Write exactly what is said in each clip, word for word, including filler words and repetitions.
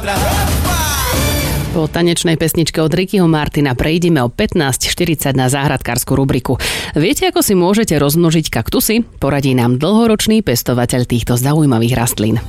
Po tanečnej pesničke od Rickyho Martina prejdeme o pätnásť štyridsať na záhradkárskú rubriku. Viete, ako si môžete rozmnožiť kaktusy? Poradí nám dlhoročný pestovateľ týchto zaujímavých rastlín.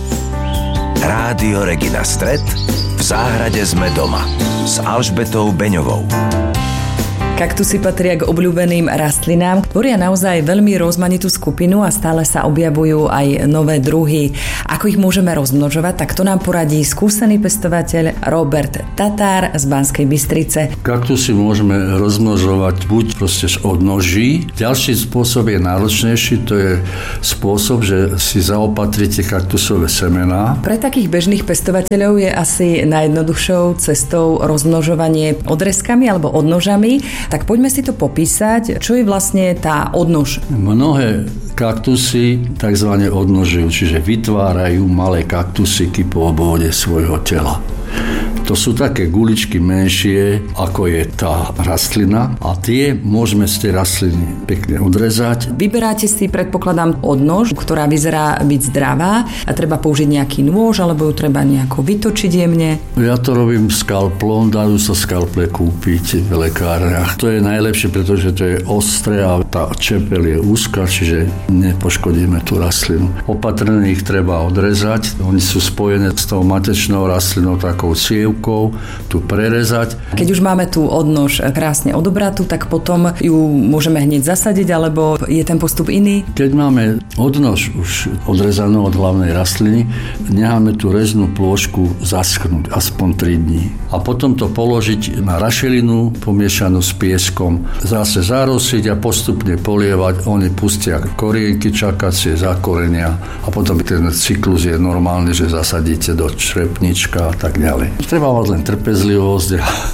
Rádio Regina Stret. V záhrade sme doma. S Alžbetou Beňovou. Kaktusy patria k obľúbeným rastlinám. Tvoria naozaj veľmi rozmanitú skupinu a stále sa objavujú aj nové druhy. Ako ich môžeme rozmnožovať, tak to nám poradí skúsený pestovateľ Robert Tatár z Banskej Bystrice. Kaktusy môžeme rozmnožovať buď proste z odnoží. Ďalší spôsob je náročnejší, to je spôsob, že si zaopatríte kaktusové semená. Pre takých bežných pestovateľov je asi najjednoduchšou cestou rozmnožovanie odrezkami alebo odnožami. Tak poďme si to popísať, čo je vlastne tá odnož. Mnohé kaktusy takzvané odnožujú, čiže vytvárajú malé kaktusiky po obvode svojho tela. To sú také guličky menšie, ako je tá rastlina a tie môžeme z tej rastliny pekne odrezať. Vyberáte si, predpokladám, odnož, ktorá vyzerá byť zdravá a treba použiť nejaký nôž, alebo ju treba nejako vytočiť jemne. Ja to robím skalplom, dajú sa skalple kúpiť v lekárniach. To je najlepšie, pretože to je ostré a tá čepel je úzka, čiže nepoškodíme tú rastlinu. Opatrne ich treba odrezať, oni sú spojené s tou matečnou rastlinou, takou ciev, tu prerezať. Keď už máme tú odnož krásne odobratú, tak potom ju môžeme hneď zasadiť, alebo je ten postup iný? Keď máme odnož už odrezanú od hlavnej rastliny, necháme tú reznú plôžku zaschnúť aspoň tri dní. A potom to položiť na rašelinu pomiešanú s pieskom. Zase zarosiť a postupne polievať. Oni pustia korienky čakacie, zakorenia a potom ten cyklus je normálny, že zasadíte do črepnička a tak ďalej. Treba mať len trpezlivosť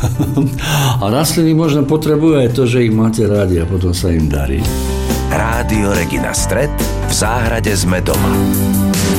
a rastliny možno potrebujú aj to, že ich máte rádi a potom sa im darí. Rádio Regina Stret. V záhrade sme doma.